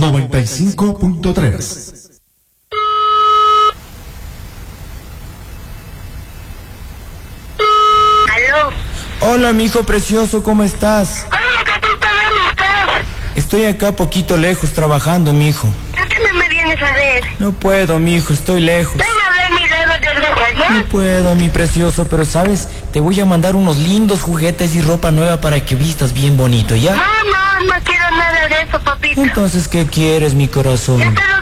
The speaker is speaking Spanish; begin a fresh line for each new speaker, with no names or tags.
95.3.
¿Aló?
Hola, mijo precioso, ¿cómo estás?
Hola, Catita, ¿dónde estás?
Estoy acá poquito lejos trabajando, mijo.
¿Por qué no me vienes a ver?
No puedo, mijo, estoy lejos.
Ven a ver mi dedo de ropa, ¿ya?
No puedo, mi precioso, pero ¿sabes? Te voy a mandar unos lindos juguetes y ropa nueva para que vistas bien bonito, ¿ya?
No quiero nada de eso, papito.
Entonces, ¿qué quieres, mi corazón?
Ya te lo